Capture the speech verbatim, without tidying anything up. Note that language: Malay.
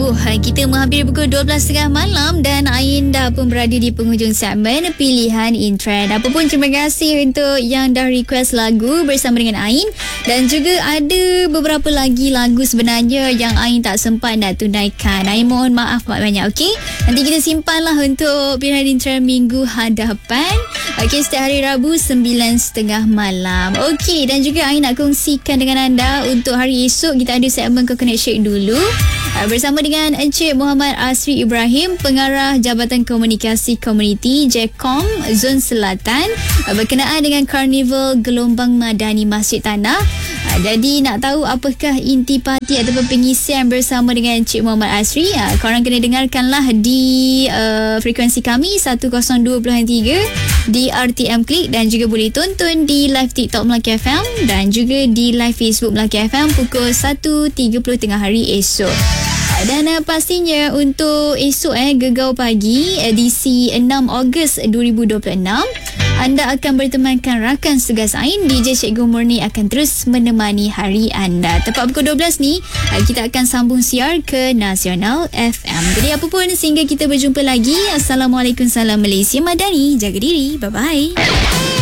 Minggu. Kita menghampiri pukul dua belas tiga puluh malam dan Ain dah pun berada di penghujung segmen Pilihan in Trend. Apa pun terima kasih untuk yang dah request lagu bersama dengan Ain. Dan juga ada beberapa lagi lagu sebenarnya yang Ain tak sempat nak tunaikan. Ain mohon maaf banyak-banyak, okey? Nanti kita simpanlah untuk Pilihan in Trend minggu hadapan. Okey, setiap hari Rabu sembilan tiga puluh malam. Okey, dan juga Ain nak kongsikan dengan anda untuk hari esok kita ada segmen Coconut Shake dulu. Bersama dengan Encik Muhammad Asri Ibrahim, Pengarah Jabatan Komunikasi Komuniti J C O M Zon Selatan, berkenaan dengan Karnival Gelombang Madani Masjid Tanah. Jadi nak tahu apakah inti parti ataupun pengisian bersama dengan Encik Muhammad Asri, korang kena dengarkanlah di uh, frekuensi kami seratus dua puluh tiga di R T M Klik, dan juga boleh tonton di live TikTok Melaka F M dan juga di live Facebook Melaka F M pukul satu tiga puluh tengah hari esok. Dan uh, pastinya untuk esok eh Gegar Pagi edisi enam Ogos dua ribu dua puluh enam, anda akan bertemankan rakan setugas Ain, D J Cikgu Murni akan terus menemani hari anda. Tepat pukul dua belas ni kita akan sambung siar ke Nasional F M. Jadi apa pun sehingga kita berjumpa lagi. Assalamualaikum, salam Malaysia Madani. Jaga diri. Bye bye.